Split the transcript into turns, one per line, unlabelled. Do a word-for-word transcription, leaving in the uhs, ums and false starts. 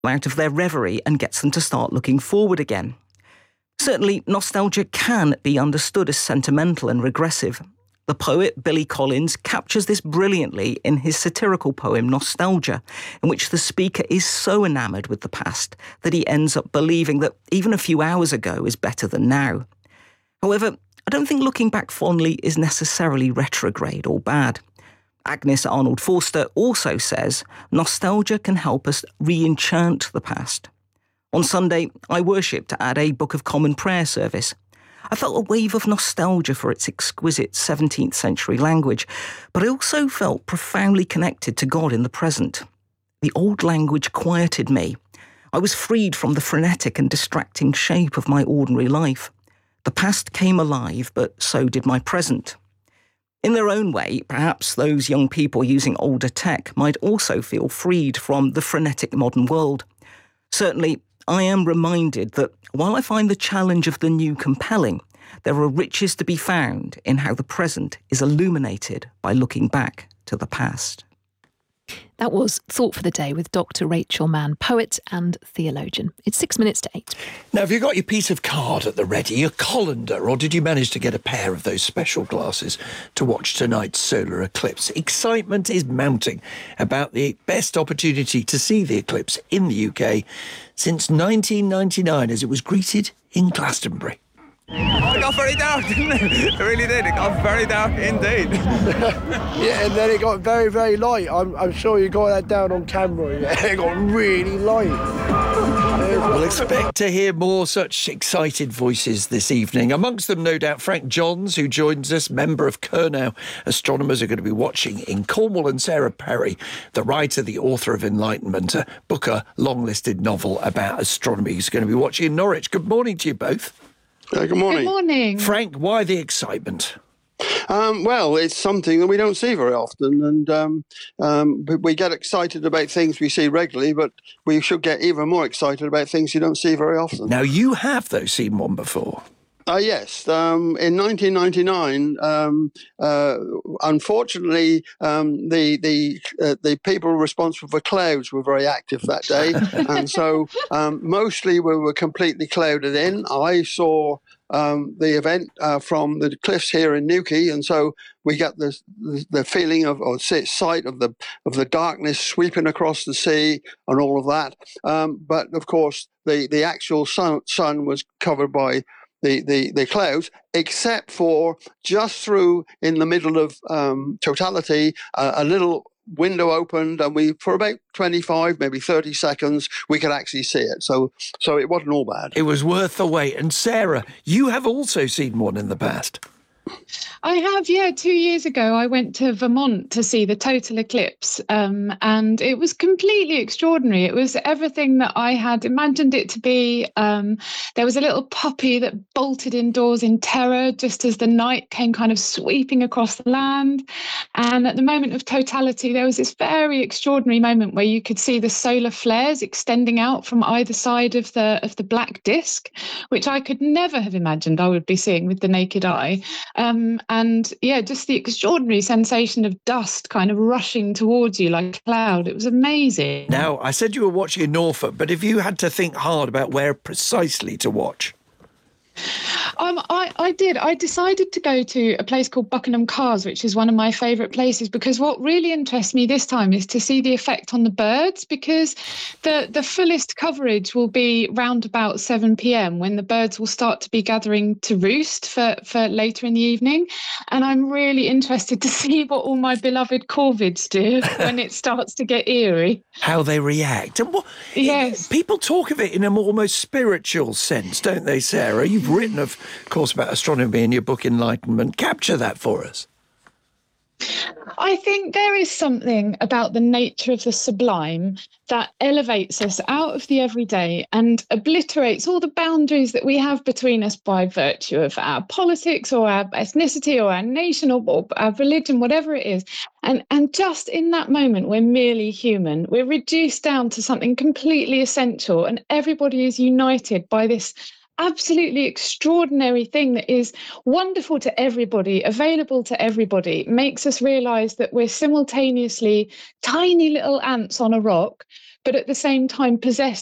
out of their reverie and gets them to start looking forward again. Certainly, nostalgia can be understood as sentimental and regressive. The poet Billy Collins captures this brilliantly in his satirical poem Nostalgia, in which the speaker is so enamoured with the past that he ends up believing that even a few hours ago is better than now. However, I don't think looking back fondly is necessarily retrograde or bad. Agnes Arnold Forster also says nostalgia can help us re-enchant the past. On Sunday, I worshipped at a Book of Common Prayer service. I felt a wave of nostalgia for its exquisite seventeenth century language, but I also felt profoundly connected to God in the present. The old language quieted me. I was freed from the frenetic and distracting shape of my ordinary life. The past came alive, but so did my present. In their own way, perhaps those young people using older tech might also feel freed from the frenetic modern world. Certainly, I am reminded that while I find the challenge of the new compelling, there are riches to be found in how the present is illuminated by looking back to the past.
That was Thought for the Day with Doctor Rachel Mann, poet and theologian. It's six minutes to eight.
Now, have you got your piece of card at the ready, your colander, or did you manage to get a pair of those special glasses to watch tonight's solar eclipse? Excitement is mounting about the best opportunity to see the eclipse in the U K since nineteen ninety-nine, as it was greeted in Glastonbury.
It got very dark, didn't it? It really did. It got very dark indeed.
Yeah, and then it got very, very light. I'm, I'm sure you got that down on camera. Yeah, it got really light.
We'll expect to hear more such excited voices this evening. Amongst them, no doubt, Frank Johns, who joins us, member of Kernow Astronomers, are going to be watching in Cornwall, and Sarah Perry, the writer, the author of Enlightenment, a Booker long-listed novel about astronomy, who's going to be watching in Norwich. Good morning to you both.
Uh, good morning.
Good morning.
Frank, why the excitement?
Um, well, it's something that we don't see very often, and um, um, we get excited about things we see regularly, but we should get even more excited about things you don't see very often.
Now, you have, though, seen one before.
Uh, yes, um, in nineteen ninety-nine, um, uh, unfortunately, um, the the uh, the people responsible for clouds were very active that day, and so um, mostly we were completely clouded in. I saw um, the event uh, from the cliffs here in Newquay, and so we got the the feeling of or sight of the of the darkness sweeping across the sea and all of that. Um, but of course, the the actual sun, sun was covered by The, the, the clouds, except for just through in the middle of um, totality, uh, a little window opened, and we, for about twenty-five, maybe thirty seconds, we could actually see it. So, so it wasn't all bad.
It was worth the wait. And Sarah, you have also seen one in the past.
I have, yeah. Two years ago, I went to Vermont to see the total eclipse, um, and it was completely extraordinary. It was everything that I had imagined it to be. Um, there was a little puppy that bolted indoors in terror just as the night came kind of sweeping across the land. And at the moment of totality, there was this very extraordinary moment where you could see the solar flares extending out from either side of the of the black disk, which I could never have imagined I would be seeing with the naked eye. Um, and yeah, just the extraordinary sensation of dust kind of rushing towards you like a cloud. It was amazing.
Now, I said you were watching in Norfolk, but if you had to think hard about where precisely to watch?
Um, I, I did. I decided to go to a place called Buckingham Cars, which is one of my favourite places, because what really interests me this time is to see the effect on the birds, because the, the fullest coverage will be round about seven p.m. when the birds will start to be gathering to roost for, for later in the evening. And I'm really interested to see what all my beloved corvids do when it starts to get eerie.
How they react. And what,
yes.
People talk of it in a more almost spiritual sense, don't they, Sarah? You've written, of course, about astronomy in your book Enlightenment. Capture that for us.
I think there is something about the nature of the sublime that elevates us out of the everyday and obliterates all the boundaries that we have between us by virtue of our politics or our ethnicity or our nation or, or our religion, whatever it is. And, and just in that moment, we're merely human. We're reduced down to something completely essential, and everybody is united by this absolutely extraordinary thing that is wonderful to everybody, available to everybody, makes us realize that we're simultaneously tiny little ants on a rock, but at the same time possessed